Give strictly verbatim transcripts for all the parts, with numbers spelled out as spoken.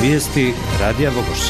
Vijesti Radija Vogošća.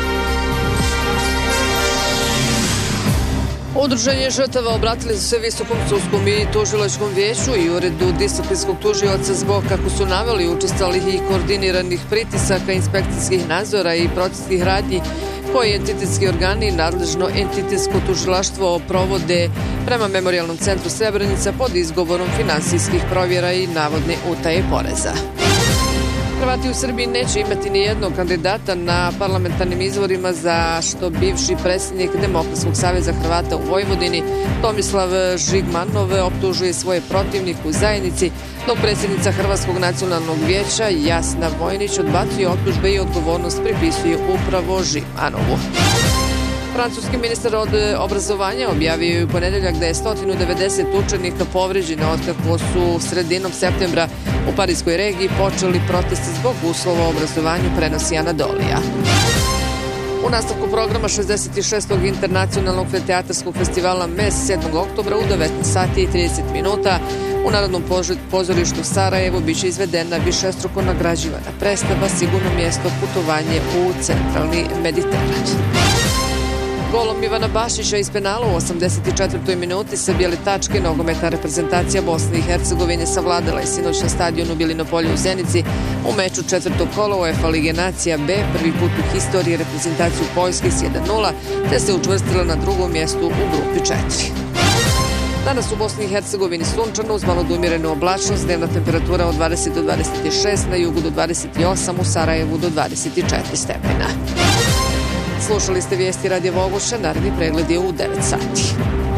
Udruženje žrtava obratili su se Visokom sudskom i tužilačkom vijeću i uredu disciplinskog tužioca zbog, kako su naveli, učestalih i koordiniranih pritisaka, inspekcijskih nadzora i procesnih radnji koji entitetski organi i nadležno entitetsko tužilaštvo provode prema Memorijalnom centru Srebrenica pod izgovorom finansijskih provjera i navodne utaje poreza. Hrvati u Srbiji neće imati ni jednog kandidata na parlamentarnim izborima, za što bivši predsjednik Demokratskog saveza Hrvata u Vojvodini Tomislav Žigmanov optužuje svoje protivnike u zajednici, dok predsjednica Hrvatskog nacionalnog vijeća Jasna Vojnić odbacuje optužbe i odgovornost pripisuje upravo Žigmanovu. Francuski ministar od obrazovanja objavio je u ponedjeljak da je sto devedeset učenika povrijeđeno otkako su sredinom septembra u Parijskoj regiji počeli protesti zbog uslova u obrazovanju, prenosi Anadolija. U nastavku programa šezdeset šestog internacionalnog teatarskog festivala M E S sedmog oktobra u devetnaest sati i trideset minuta u Narodnom pozorištu Sarajevo biće izvedena višestruko nagrađivana predstava Sigurno mjesto, putovanje u centralni Mediteran. Golom Ivana Bašića iz penala u osamdeset četvrtoj minuti sa bijele tačke nogometna reprezentacija Bosne i Hercegovine savladala je sinoć na stadionu Bilino polje u Zenici u meču četvrtog kola UEFA Lige nacija B, prvi put u historiji reprezentaciju Poljske s jedan nula, te se učvrstila na drugom mjestu u grupi četiri. Danas u Bosni i Hercegovini sunčano uz malo umjerenu oblačnost, dnevna temperatura od dvadeset do dvadeset šest, na jugu do dvadeset osam, u Sarajevu do dvadeset četiri stepena. Slušali ste vijesti Radija Vogošća, naredni pregled je u devet sati.